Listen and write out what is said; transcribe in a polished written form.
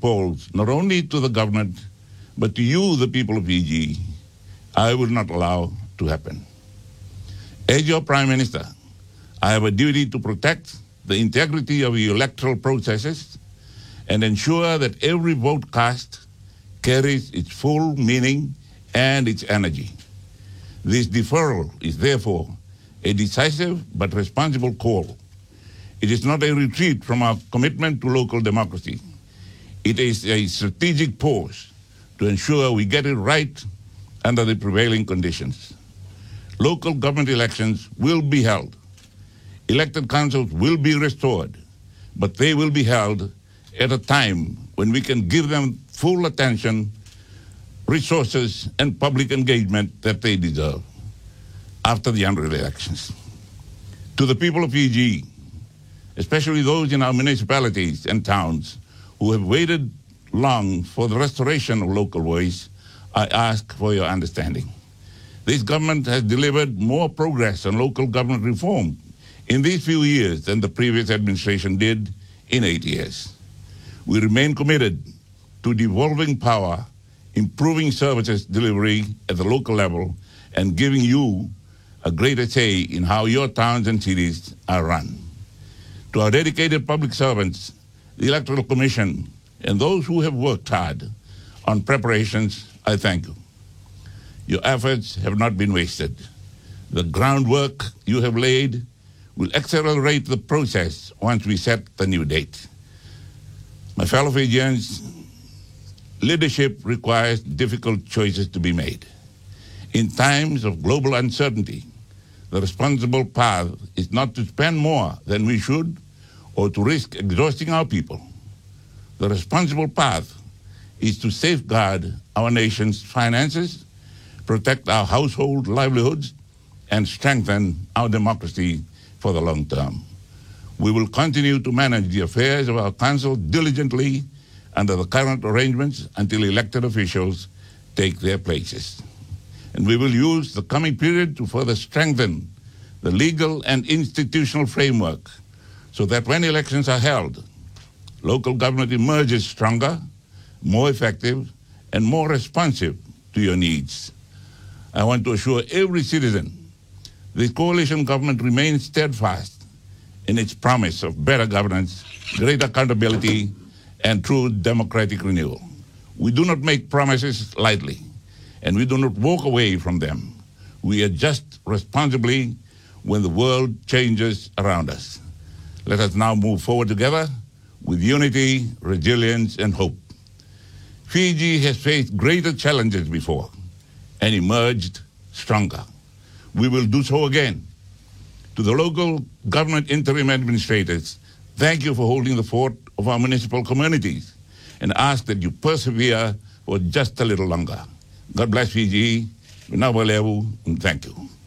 polls, not only to the government, but to you, the people of Fiji, I will not allow to happen. As your Prime Minister, I have a duty to protect the integrity of your electoral processes and ensure that every vote cast carries its full meaning and its energy. This deferral is therefore a decisive but responsible call. It is not a retreat from our commitment to local democracy. It is a strategic pause to ensure we get it right under the prevailing conditions. Local government elections will be held. Elected councils will be restored, but they will be held at a time when we can give them full attention, resources, and public engagement that they deserve after the general elections. To the people of Fiji, especially those in our municipalities and towns who have waited long for the restoration of local voice, I ask for your understanding. This government has delivered more progress on local government reform in these few years than the previous administration did in 8 years. We remain committed to devolving power, improving services delivery at the local level, and giving you a greater say in how your towns and cities are run. To our dedicated public servants, the Electoral Commission, and those who have worked hard on preparations, I thank you. Your efforts have not been wasted. The groundwork you have laid will accelerate the process once we set the new date. My fellow Fijians, leadership requires difficult choices to be made. In times of global uncertainty, the responsible path is not to spend more than we should or to risk exhausting our people. The responsible path is to safeguard our nation's finances, protect our household livelihoods, and strengthen our democracy for the long term. We will continue to manage the affairs of our council diligently under the current arrangements until elected officials take their places. And we will use the coming period to further strengthen the legal and institutional framework so that when elections are held, local government emerges stronger, more effective, and more responsive to your needs. I want to assure every citizen the coalition government remains steadfast in its promise of better governance, greater accountability, and true democratic renewal. We do not make promises lightly, and we do not walk away from them. We adjust responsibly when the world changes around us. Let us now move forward together with unity, resilience, and hope. Fiji has faced greater challenges before and emerged stronger. We will do so again. To the local government interim administrators, thank you for holding the fort of our municipal communities and ask that you persevere for just a little longer. God bless Fiji. And thank you.